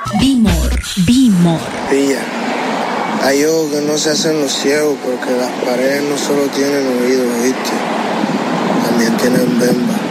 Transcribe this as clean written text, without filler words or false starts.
Bimor. Pilla, hay ojos que no se hacen los ciegos porque las paredes no solo tienen oídos, ¿viste? También tienen bemba.